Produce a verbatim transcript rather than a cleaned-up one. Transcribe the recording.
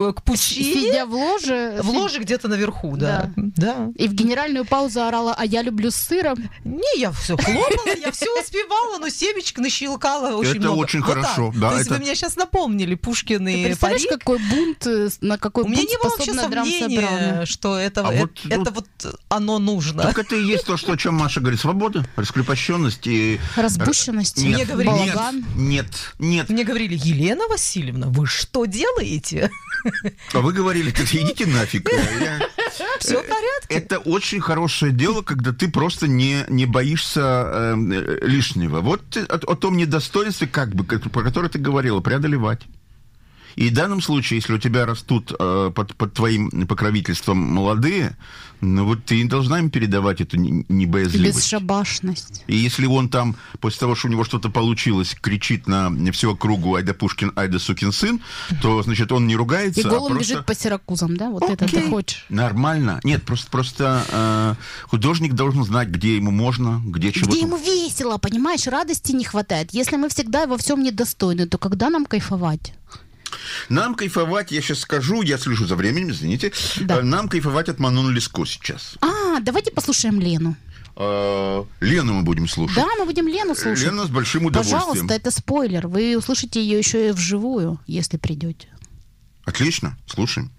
к пучине. Сидя в ложе. В ложе где-то наверху, да. Да. да. И в генеральную паузу орала: а я люблю с сыром. Не, я все хлопала, я все успевала, но семечек нащелкала очень это много. очень Вот хорошо. так. Да, То есть это... вы меня сейчас напомнили Пушкин Ты и представляешь, парик. какой бунт, на какой У меня бунт не было вообще способна сомнения, драм-собрание? что это, А это, вот, это вот... вот оно нужно. Так это и есть то, что, о чем Маша говорит. Свобода, раскрепощенность и... Разбущенность, Мне Нет, говорили, балаган. Нет, нет. Мне говорили: Елена Васильевна, вы что делаете? А вы говорили: так идите нафиг. Я... Все в порядке. Это очень хорошее дело, когда ты просто не, не боишься э, лишнего. Вот о, о том недостоинстве, как бы, про которое ты говорила, преодолевать. И в данном случае, если у тебя растут э, под, под твоим покровительством молодые, ну вот ты не должна им передавать эту небоязливость. Бесшабашность. И если он там, после того, что у него что-то получилось, кричит на всю округу: «Айда Пушкин, айда сукин сын», то, значит, он не ругается, И голым а просто... бежит по Сиракузам, да? Вот Окей. это ты хочешь. Нормально. Нет, просто, просто э, художник должен знать, где ему можно, где чего-то... Где ему весело, понимаешь? Радости не хватает. Если мы всегда во всем недостойны, то когда нам кайфовать? Нам кайфовать, я сейчас скажу, я слежу за временем, извините. Да. Нам кайфовать от Манон Леско сейчас. А, давайте послушаем Лену. Э, Лену мы будем слушать. Да, мы будем Лену слушать. Лена с большим удовольствием. Пожалуйста, это спойлер. Вы услышите ее еще и вживую, если придете. Отлично, слушаем.